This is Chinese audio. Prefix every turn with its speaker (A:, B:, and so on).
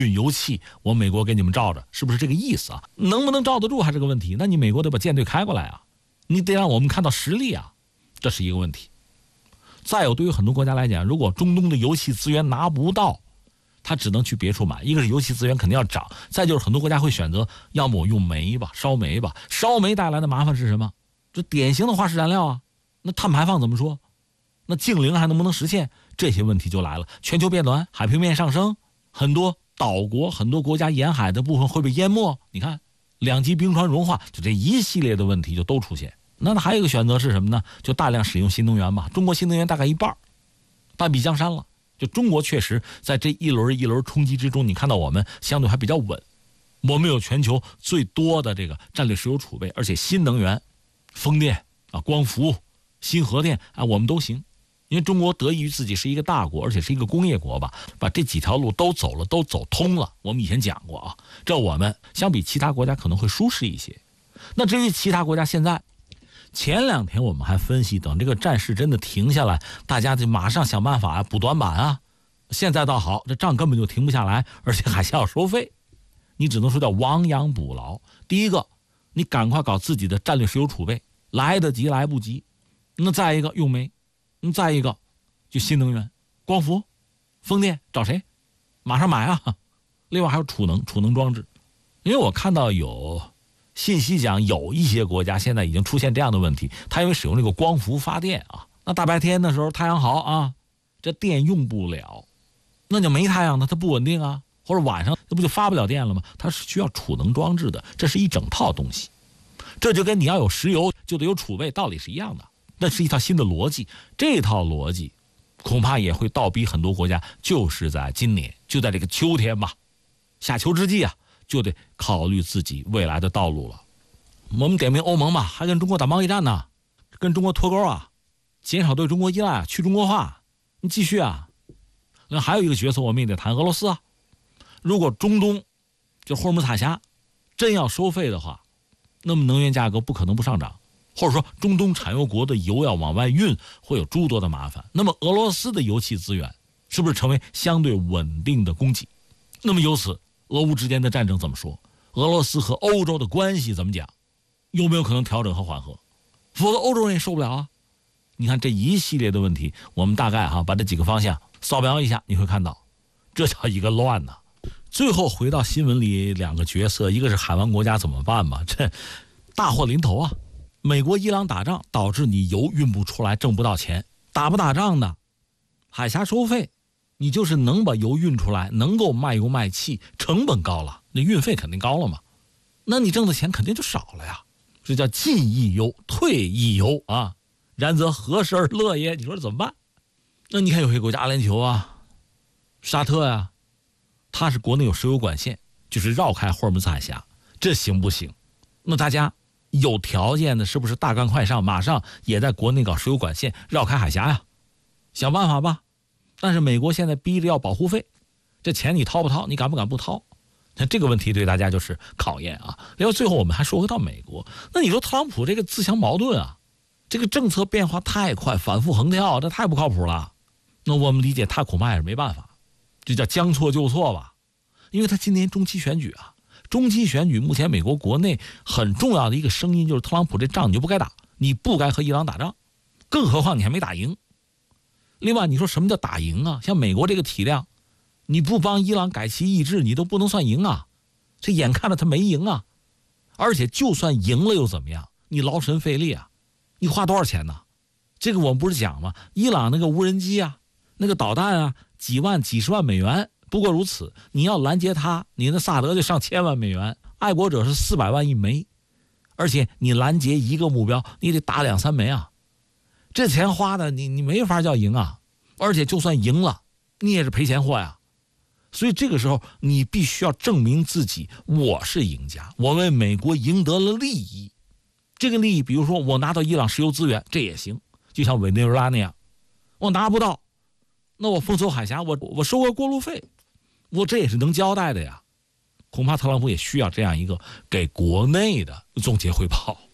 A: 运油气，我美国给你们罩着，是不是这个意思啊？能不能罩得住还是个问题。那你美国得把舰队开过来啊，你得让我们看到实力啊，这是一个问题。再有，对于很多国家来讲，如果中东的油气资源拿不到，它只能去别处买。一个是油气资源肯定要涨，再就是很多国家会选择，要么我用煤吧，烧煤吧。烧煤带来的麻烦是什么？这典型的化石燃料啊，那碳排放怎么说？那净零还能不能实现？这些问题就来了。全球变暖，海平面上升，很多岛国、很多国家沿海的部分会被淹没。你看，两极冰川融化，就这一系列的问题就都出现。那还有一个选择是什么呢？就大量使用新能源吧。中国新能源大概一半，半壁江山了。就中国确实在这一轮一轮冲击之中，你看到我们相对还比较稳，我们有全球最多的这个战略石油储备，而且新能源、风电啊、光伏、新核电啊，我们都行。因为中国得益于自己是一个大国，而且是一个工业国吧，把这几条路都走了，都走通了。我们以前讲过啊，这我们相比其他国家可能会舒适一些。那至于其他国家现在，前两天我们还分析，等这个战事真的停下来，大家就马上想办法补短板啊。现在倒好，这仗根本就停不下来，而且还要收费，你只能说叫亡羊补牢。第一个，你赶快搞自己的战略石油储备，来得及来不及。那再一个用煤，再一个就新能源、光伏、风电，找谁？马上买啊！另外还有储能装置，因为我看到有信息讲，有一些国家现在已经出现这样的问题，它因为使用这个光伏发电啊，那大白天的时候太阳好啊，这电用不了，那就没太阳呢，它不稳定啊，或者晚上那不就发不了电了吗？它是需要储能装置的，这是一整套东西，这就跟你要有石油就得有储备道理是一样的，那是一套新的逻辑，这套逻辑恐怕也会倒逼很多国家，就是在今年，就在这个秋天吧，夏秋之际啊，就得考虑自己未来的道路了。我们点名欧盟吧，还跟中国打贸易战呢，跟中国脱钩啊，减少对中国依赖，去中国化，你继续啊。那还有一个角色我们也得谈俄罗斯啊。如果中东就霍尔木兹海峡真要收费的话，那么能源价格不可能不上涨，或者说中东产油国的油要往外运会有诸多的麻烦。那么俄罗斯的油气资源是不是成为相对稳定的供给？那么由此俄乌之间的战争怎么说？俄罗斯和欧洲的关系怎么讲？有没有可能调整和缓和？否则欧洲人也受不了啊。你看这一系列的问题，我们大概把这几个方向扫描一下，你会看到这叫一个乱呢。最后回到新闻里两个角色，一个是海湾国家怎么办吧，这大祸临头啊。美国伊朗打仗导致你油运不出来，挣不到钱。打不打仗的海峡收费，你就是能把油运出来，能够卖油卖气，成本高了，那运费肯定高了嘛，那你挣的钱肯定就少了呀。这叫进亦忧，退亦忧啊，然则何时而乐也？你说怎么办？那你看有些国家，阿联酋啊、沙特啊，它是国内有石油管线，就是绕开霍尔木兹海峡，这行不行？那大家有条件的是不是大干快上，马上也在国内搞石油管线绕开海峡呀？想办法吧。但是美国现在逼着要保护费，这钱你掏不掏？你敢不敢不掏？那这个问题对大家就是考验啊。另外最后我们还说回到美国，那你说特朗普这个自相矛盾啊，这个政策变化太快，反复横跳，这太不靠谱了。那我们理解他恐怕也是没办法，这叫将错就错吧。因为他今年中期选举啊，中期选举目前美国国内很重要的一个声音就是特朗普这仗你就不该打，你不该和伊朗打仗，更何况你还没打赢。另外你说什么叫打赢啊？像美国这个体量，你不帮伊朗改其意志，你都不能算赢啊。这眼看着他没赢啊，而且就算赢了又怎么样？你劳神费力啊，你花多少钱呢？这个我们不是讲吗？伊朗那个无人机啊，那个导弹啊，几万几十万美元，不过如此。你要拦截它，你那萨德就上千万美元，爱国者是400万一枚，而且你拦截一个目标，你得打2、3枚啊。这钱花的你没法叫赢啊，而且就算赢了，你也是赔钱货呀。所以这个时候你必须要证明自己，我是赢家，我为美国赢得了利益。这个利益比如说我拿到伊朗石油资源，这也行，就像委内瑞拉那样，我拿不到，那我封锁海峡，我收个过路费，我这也是能交代的呀。恐怕特朗普也需要这样一个给国内的总结汇报。